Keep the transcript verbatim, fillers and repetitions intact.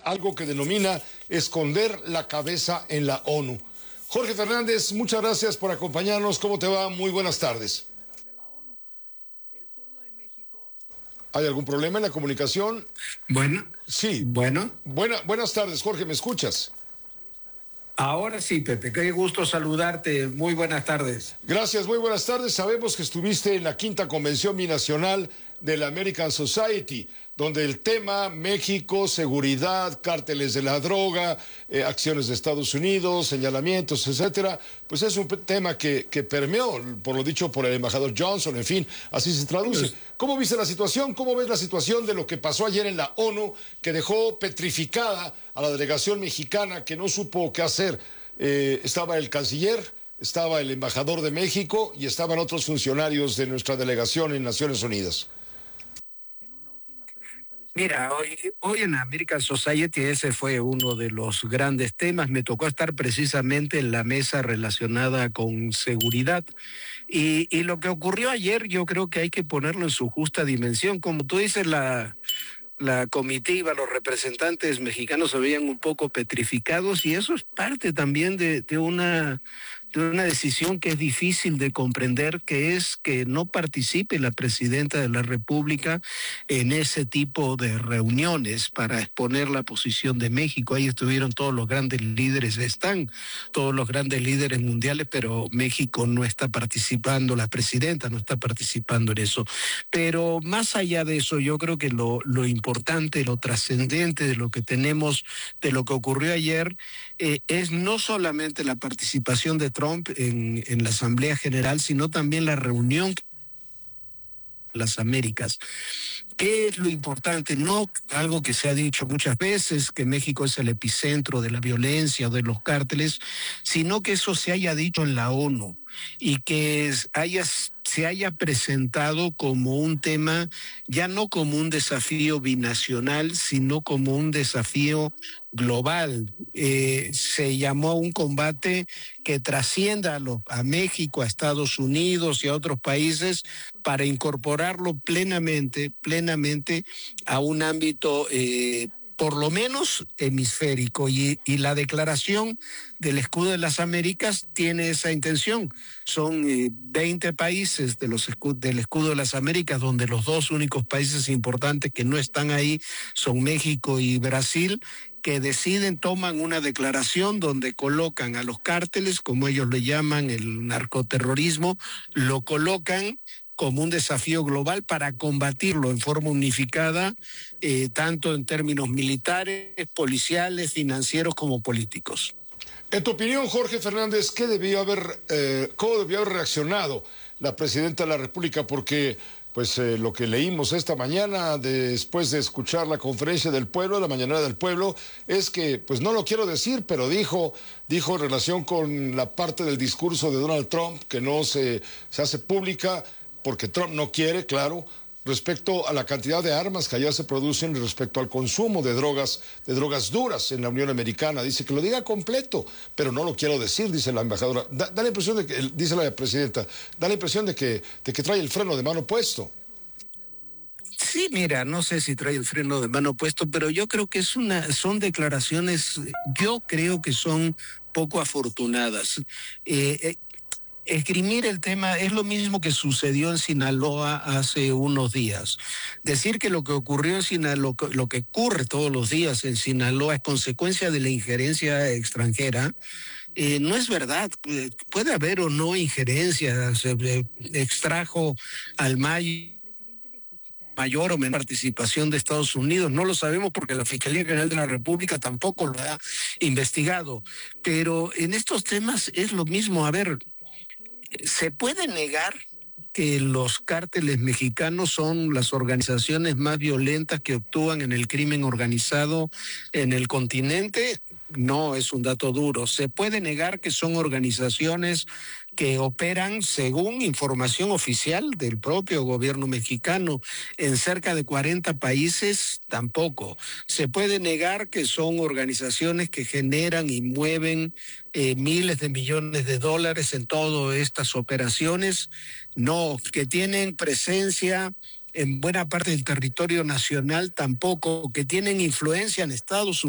algo que denomina esconder la cabeza en la ONU. Jorge Fernández, muchas gracias por acompañarnos. ¿Cómo te va? Muy buenas tardes. ¿Hay algún problema en la comunicación? Bueno. Sí. Bueno. Buena, buenas tardes, Jorge, ¿me escuchas? Ahora sí, Pepe, qué gusto saludarte. Muy buenas tardes. Gracias, muy buenas tardes. Sabemos que estuviste en la quinta convención binacional de la American Society, donde el tema México, seguridad, cárteles de la droga, eh, acciones de Estados Unidos, señalamientos, etcétera, pues es un tema que, que permeó, por lo dicho por el embajador Johnson, en fin, así se traduce. ¿Cómo viste la situación? ¿Cómo ves la situación de lo que pasó ayer en la ONU, que dejó petrificada a la delegación mexicana, que no supo qué hacer? Eh, estaba el canciller, estaba el embajador de México y estaban otros funcionarios de nuestra delegación en Naciones Unidas. Mira, hoy, hoy en American Society ese fue uno de los grandes temas. Me tocó estar precisamente en la mesa relacionada con seguridad. Y, y lo que ocurrió ayer yo creo que hay que ponerlo en su justa dimensión. Como tú dices, la, la comitiva, los representantes mexicanos se veían un poco petrificados y eso es parte también de, de una... de una decisión que es difícil de comprender, que es que no participe la presidenta de la República en ese tipo de reuniones para exponer la posición de México. Ahí estuvieron todos los grandes líderes, están todos los grandes líderes mundiales, pero México no está participando, la presidenta no está participando en eso. Pero más allá de eso, yo creo que lo, lo importante, lo trascendente de lo que tenemos, de lo que ocurrió ayer, eh, es no solamente la participación de Trump en, en la Asamblea General, sino también la reunión de las Américas. ¿Qué es lo importante? No algo que se ha dicho muchas veces, que México es el epicentro de la violencia o de los cárteles, sino que eso se haya dicho en la ONU y que haya, se haya presentado como un tema, ya no como un desafío binacional, sino como un desafío global. Eh, se llamó un combate que trascienda a, lo, a México, a Estados Unidos y a otros países para incorporarlo plenamente, plenamente a un ámbito eh, por lo menos hemisférico, y, y la declaración del Escudo de las Américas tiene esa intención. Son eh, veinte países de los escu- del Escudo de las Américas, donde los dos únicos países importantes que no están ahí son México y Brasil, que deciden, toman una declaración donde colocan a los cárteles, como ellos le llaman, el narcoterrorismo, lo colocan como un desafío global para combatirlo en forma unificada, eh, tanto en términos militares, policiales, financieros como políticos. En tu opinión, Jorge Fernández, ¿qué debió haber, eh, cómo debió haber reaccionado la presidenta de la República? Porque pues eh, lo que leímos esta mañana, de, después de escuchar la conferencia del pueblo, la mañanera del pueblo, es que, pues no lo quiero decir, pero dijo, dijo en relación con la parte del discurso de Donald Trump, que no se, se hace pública, porque Trump no quiere, claro, respecto a la cantidad de armas que allá se producen y respecto al consumo de drogas, de drogas duras en la Unión Americana. Dice que lo diga completo, pero no lo quiero decir, dice la embajadora. Da, da la impresión de que, dice la presidenta, da la impresión de que, de que trae el freno de mano puesto. Sí, mira, no sé si trae el freno de mano puesto, pero yo creo que es una, son declaraciones, yo creo que son poco afortunadas. Eh, eh, Esgrimir el tema es lo mismo que sucedió en Sinaloa hace unos días. Decir que lo que ocurrió en Sinaloa, lo que ocurre todos los días en Sinaloa es consecuencia de la injerencia extranjera, eh, no es verdad. Puede haber o no injerencia, se extrajo al mayo mayor o menor participación de Estados Unidos, no lo sabemos porque la Fiscalía General de la República tampoco lo ha investigado, pero en estos temas es lo mismo. A ver, ¿se puede negar que los cárteles mexicanos son las organizaciones más violentas que actúan en el crimen organizado en el continente? No es un dato duro. ¿Se puede negar que son organizaciones que operan, según información oficial del propio gobierno mexicano, en cerca de cuarenta países? Tampoco. ¿Se puede negar que son organizaciones que generan y mueven eh, miles de millones de dólares en todas estas operaciones? No. ¿Que tienen presencia en buena parte del territorio nacional? Tampoco. ¿Que tienen influencia en Estados Unidos?